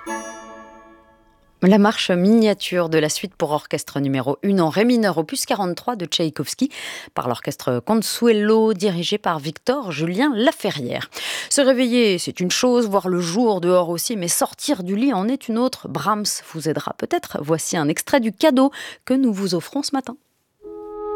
La marche miniature de la suite pour orchestre numéro 1 en ré mineur opus 43 de Tchaïkovski par l'orchestre Consuelo dirigé par Victor Julien Laferrière. Se réveiller, c'est une chose, voir le jour dehors aussi, mais sortir du lit en est une autre. Brahms vous aidera peut-être. Voici un extrait du cadeau que nous vous offrons ce matin.